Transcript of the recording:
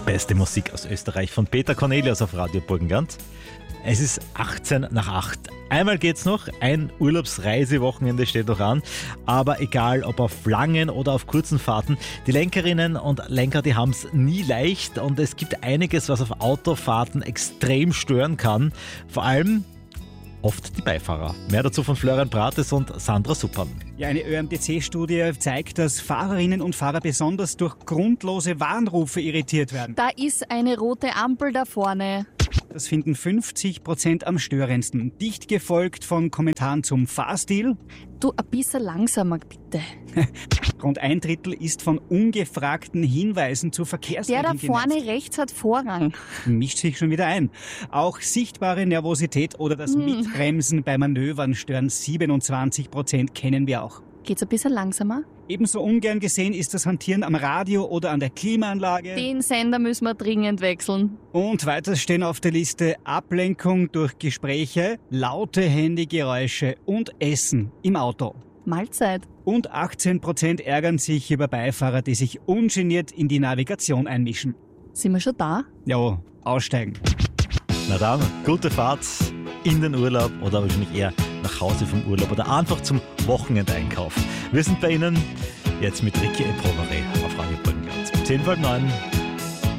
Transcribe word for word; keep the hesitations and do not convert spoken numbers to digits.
beste Musik aus Österreich von Peter Cornelius auf Radio Burgenland. Es ist achtzehn nach acht. Einmal geht's noch, ein Urlaubsreisewochenende steht noch an, aber egal ob auf langen oder auf kurzen Fahrten, die Lenkerinnen und Lenker, die haben es nie leicht und es gibt einiges, was auf Autofahrten extrem stören kann, vor allem oft die Beifahrer. Mehr dazu von Florian Brates und Sandra Suppern. Ja, eine Ö M T C-Studie zeigt, dass Fahrerinnen und Fahrer besonders durch grundlose Warnrufe irritiert werden. Da ist eine rote Ampel da vorne. Das finden fünfzig Prozent am störendsten. Dicht gefolgt von Kommentaren zum Fahrstil. Du, ein bisschen langsamer, bitte. Rund ein Drittel ist von ungefragten Hinweisen zu Verkehrsregeln Der da vorne genervt. rechts hat Vorrang. Mischt sich schon wieder ein. Auch sichtbare Nervosität oder das Hm. Mitbremsen bei Manövern stören siebenundzwanzig Prozent, kennen wir auch. Geht's ein bisschen langsamer? Ebenso ungern gesehen ist das Hantieren am Radio oder an der Klimaanlage. Den Sender müssen wir dringend wechseln. Und weiter stehen auf der Liste Ablenkung durch Gespräche, laute Handygeräusche und Essen im Auto. Mahlzeit. Und achtzehn Prozent ärgern sich über Beifahrer, die sich ungeniert in die Navigation einmischen. Sind wir schon da? Ja, aussteigen. Na dann, gute Fahrt in den Urlaub oder wahrscheinlich eher nach Hause vom Urlaub oder einfach zum Wochenendeinkauf. Wir sind bei Ihnen jetzt mit Ricky Eprovare auf Radio Burgenland. zehn vor neun.